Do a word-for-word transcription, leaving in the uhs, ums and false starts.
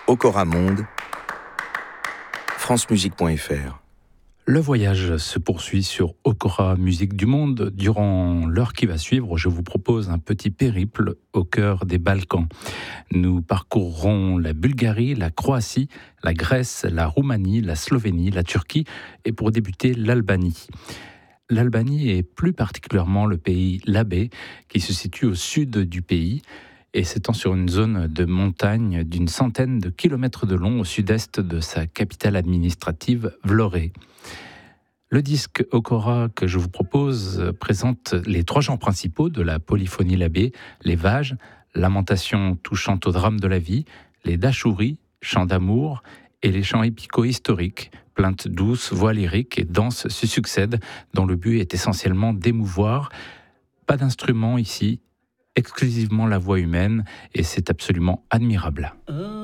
Okora Monde, francemusique point f r. Le voyage se poursuit sur Okora Musique du Monde. Durant l'heure qui va suivre, je vous propose un petit périple au cœur des Balkans. Nous parcourrons la Bulgarie, la Croatie, la Grèce, la Roumanie, la Slovénie, la Turquie et pour débuter l'Albanie. L'Albanie est plus particulièrement le pays Labé qui se situe au sud du pays et s'étend sur une zone de montagne d'une centaine de kilomètres de long au sud-est de sa capitale administrative Vlorë. Le disque Okora que je vous propose présente les trois genres principaux de la polyphonie labé, les vages, lamentations touchant au drame de la vie, les dachouris, chants d'amour, et les chants épicaux historiques, plaintes douces, voix lyriques et danses se succèdent, dont le but est essentiellement d'émouvoir. Pas d'instrument ici, exclusivement la voix humaine, et c'est absolument admirable.